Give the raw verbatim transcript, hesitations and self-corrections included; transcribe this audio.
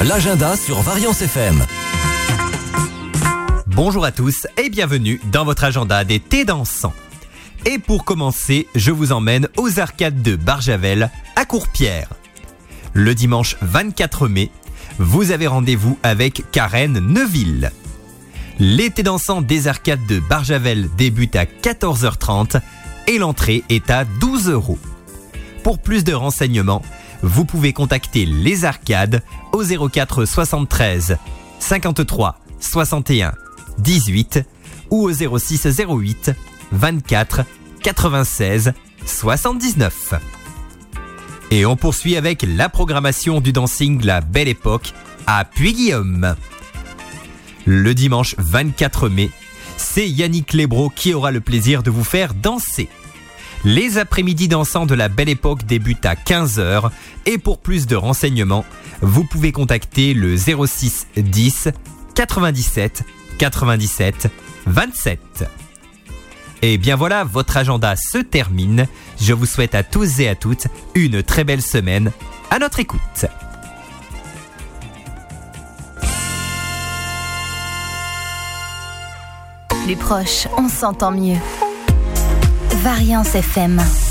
L'agenda sur Variance F M. Bonjour à tous et bienvenue dans votre agenda d'été dansant. Et pour commencer, je vous emmène aux arcades de Barjavel à Courpierre. Le dimanche vingt-quatre mai, vous avez rendez-vous avec Karen Neuville. L'été dansant des arcades de Barjavel débute à quatorze heures trente et l'entrée est à douze euros. Pour plus de renseignements, vous pouvez contacter les arcades au zéro quatre soixante-treize cinquante-trois soixante et un dix-huit ou au zéro six zéro huit vingt-quatre quatre-vingt-seize soixante-dix-neuf. Et on poursuit avec la programmation du dancing La Belle Époque à Puy-Guillaume. Le dimanche vingt-quatre mai, c'est Yannick Lebro qui aura le plaisir de vous faire danser. Les après-midi dansants de La Belle Époque débutent à quinze heures et pour plus de renseignements, vous pouvez contacter le zéro six dix quatre-vingt-dix-sept quatre-vingt-dix-sept vingt-sept. Et bien voilà, votre agenda se termine. Je vous souhaite à tous et à toutes une très belle semaine à notre écoute. Les proches, on s'entend mieux. Variance F M.